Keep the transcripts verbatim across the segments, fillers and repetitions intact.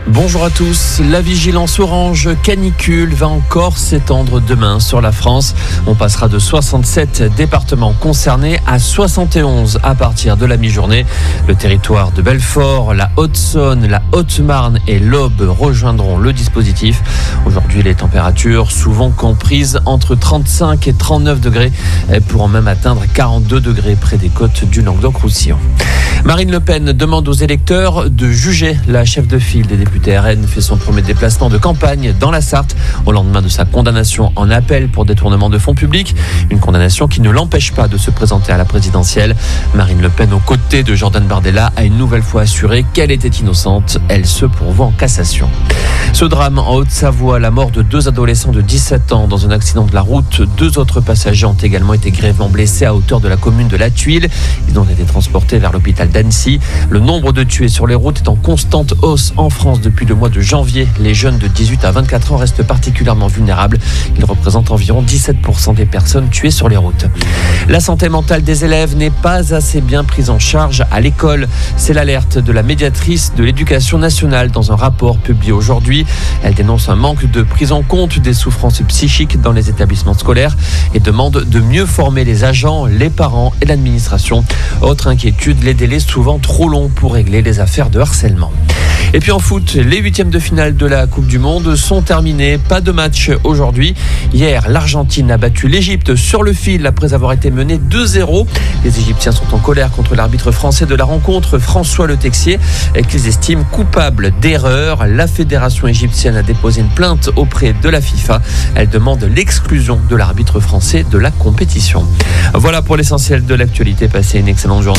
Bonjour à tous. La vigilance orange canicule va encore s'étendre demain sur la France. On passera de soixante-sept départements concernés à soixante et onze à partir de la mi-journée. Le territoire de Belfort, la Haute-Saône, la Haute-Marne et l'Aube rejoindront le dispositif. Aujourd'hui, les températures souvent comprises entre trente-cinq et trente-neuf degrés, pourront même atteindre quarante-deux degrés près des côtes du Languedoc-Roussillon. Marine Le Pen demande aux électeurs de juger. La chef de file des députés R N fait son premier déplacement de campagne dans la Sarthe au lendemain de sa condamnation en appel pour détournement de fonds publics. Une condamnation qui ne l'empêche pas de se présenter à la présidentielle. Marine Le Pen, aux côtés de Jordan Bardella, a une nouvelle fois assuré qu'elle était innocente. Elle se pourvoit en cassation. Ce drame en Haute-Savoie, la mort de deux adolescents de dix-sept ans dans un accident de la route. Deux autres passagers ont également été grièvement blessés à hauteur de la commune de La Tuile. Ils ont été transportés vers l'hôpital d'Annecy. Le nombre de tués sur les routes est en constante hausse en France depuis le mois de janvier. Les jeunes de dix-huit à vingt-quatre ans restent particulièrement vulnérables. Ils représentent environ dix-sept pour cent des personnes tuées sur les routes. La santé mentale des élèves n'est pas assez bien prise en charge à l'école. C'est l'alerte de la médiatrice de l'éducation nationale dans un rapport publié aujourd'hui. Elle dénonce un manque de prise en compte des souffrances psychiques dans les établissements scolaires et demande de mieux former les agents, les parents et l'administration. Autre inquiétude, les délais souvent trop longs pour régler les affaires de harcèlement. Et puis en foot, les huitièmes de finale de la Coupe du Monde sont terminés. Pas de match aujourd'hui. Hier, l'Argentine a battu l'Égypte sur le fil après avoir été menée deux zéro. Les Égyptiens sont en colère contre l'arbitre français de la rencontre, François Le Texier, qu'ils estiment coupable d'erreur. La fédération égyptienne a déposé une plainte auprès de la FIFA. Elle demande l'exclusion de l'arbitre français de la compétition. Voilà pour l'essentiel de l'actualité. Passez une excellente journée.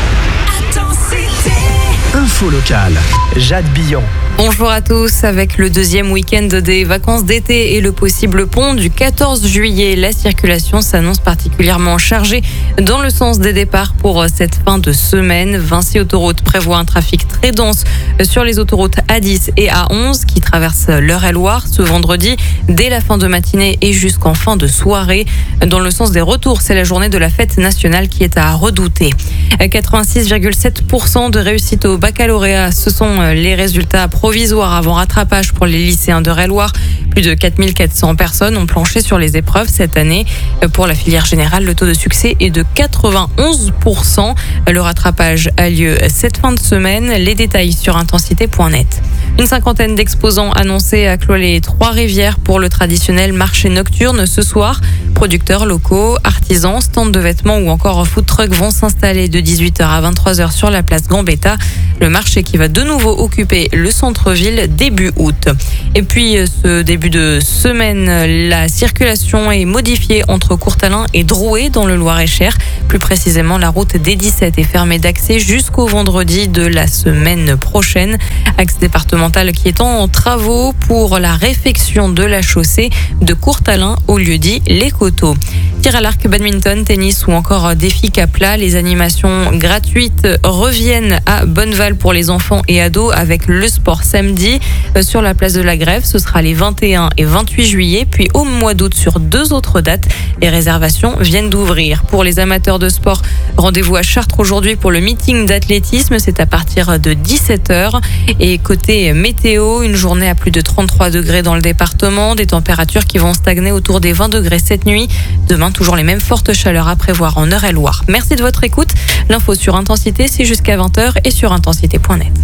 Info locale, Jade Billon. Bonjour à tous. Avec le deuxième week-end des vacances d'été et le possible pont du quatorze juillet, la circulation s'annonce particulièrement chargée dans le sens des départs pour cette fin de semaine. Vinci Autoroute prévoit un trafic très dense sur les autoroutes A dix et A onze qui traversent l'Eure-et-Loire ce vendredi dès la fin de matinée et jusqu'en fin de soirée. Dans le sens des retours, c'est la journée de la fête nationale qui est à redouter. quatre-vingt-six virgule sept pour cent de réussite au baccalauréat, ce sont les résultats provisoire avant rattrapage pour les lycéens d'Eure-et-Loire. Plus de quatre mille quatre cents personnes ont planché sur les épreuves cette année. Pour la filière générale, le taux de succès est de quatre-vingt-onze pour cent. Le rattrapage a lieu cette fin de semaine. Les détails sur intensité point net. Une cinquantaine d'exposants annoncés à Clolet-Trois-Rivières pour le traditionnel marché nocturne ce soir. Producteurs locaux, artisans, stands de vêtements ou encore food trucks vont s'installer de dix-huit heures à vingt-trois heures sur la place Gambetta. Le marché qui va de nouveau occuper le centre-ville début août. Et puis ce début de semaine, la circulation est modifiée entre Courtalin et Drouet dans le Loir-et-Cher. Plus précisément, la route D dix-sept est fermée d'accès jusqu'au vendredi de la semaine prochaine. Axe départemental qui est en travaux pour la réfection de la chaussée de Courtalin au lieu-dit Les Coteaux. Tir à l'arc, badminton, tennis ou encore défi Capla. Les animations gratuites reviennent à Bonneval pour les enfants et ados avec le sport samedi sur la place de la Grève. Ce sera les vingt et un et vingt-huit juillet. Puis au mois d'août sur deux autres dates. Les réservations viennent d'ouvrir. Pour les amateurs de sport, rendez-vous à Chartres aujourd'hui pour le meeting d'athlétisme. C'est à partir de dix-sept heures. Et côté météo, une journée à plus de trente-trois degrés dans le département. Des températures qui vont stagner autour des vingt degrés cette nuit. Demain, toujours les mêmes fortes chaleurs à prévoir en Eure-et-Loire. Merci de votre écoute. L'info sur Intensité, c'est jusqu'à vingt heures et sur intensité point net.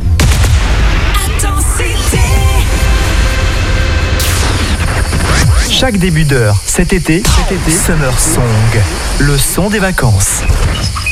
Chaque début d'heure cet été, cet été, Summer Song, le son des vacances.